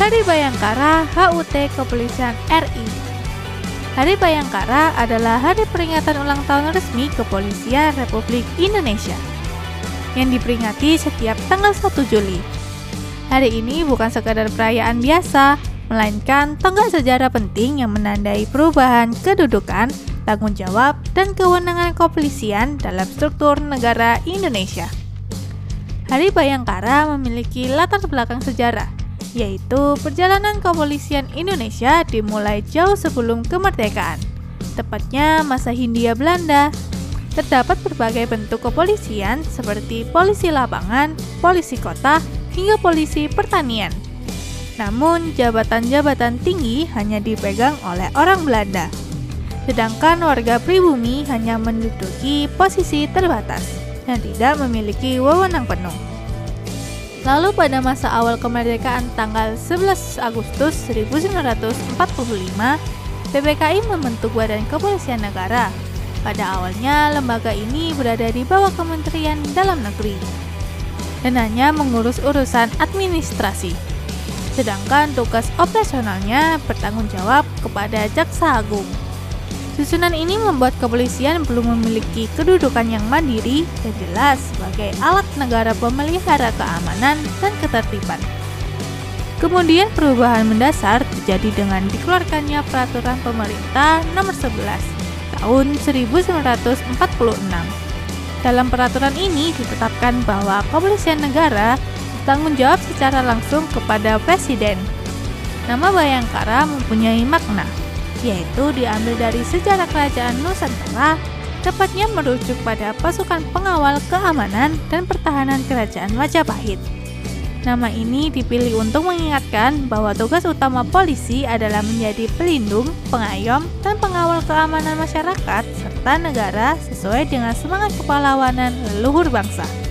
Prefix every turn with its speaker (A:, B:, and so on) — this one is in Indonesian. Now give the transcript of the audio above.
A: Hari Bayangkara HUT Kepolisian RI. Hari Bayangkara adalah hari peringatan ulang tahun resmi Kepolisian Republik Indonesia yang diperingati setiap tanggal 1 Juli. Hari ini bukan sekadar perayaan biasa, melainkan tonggak sejarah penting yang menandai perubahan kedudukan, tanggung jawab, dan kewenangan kepolisian dalam struktur negara Indonesia. Hari Bayangkara memiliki latar belakang sejarah, yaitu perjalanan kepolisian Indonesia dimulai jauh sebelum kemerdekaan, tepatnya masa Hindia Belanda. Terdapat berbagai bentuk kepolisian seperti polisi lapangan, polisi kota, hingga polisi pertanian. Namun, jabatan-jabatan tinggi hanya dipegang oleh orang Belanda, sedangkan warga pribumi hanya menduduki posisi terbatas dan tidak memiliki wewenang penuh. Lalu pada masa awal kemerdekaan tanggal 11 Agustus 1945, PPKI membentuk Badan Kepolisian Negara. Pada awalnya, lembaga ini berada di bawah Kementerian Dalam Negeri dan hanya mengurus urusan administrasi. Sedangkan tugas operasionalnya bertanggung jawab kepada Jaksa Agung. Susunan ini membuat kepolisian belum memiliki kedudukan yang mandiri dan jelas sebagai alat negara pemelihara keamanan dan ketertiban. Kemudian perubahan mendasar terjadi dengan dikeluarkannya Peraturan Pemerintah Nomor 11 Tahun 1946. Dalam peraturan ini ditetapkan bahwa kepolisian negara bertanggung jawab secara langsung kepada Presiden. Nama Bayangkara mempunyai makna, yaitu diambil dari sejarah kerajaan Nusantara, tepatnya merujuk pada pasukan pengawal keamanan dan pertahanan kerajaan Majapahit. Nama ini dipilih untuk mengingatkan bahwa tugas utama polisi adalah menjadi pelindung, pengayom, dan pengawal keamanan masyarakat serta negara sesuai dengan semangat kepahlawanan leluhur bangsa.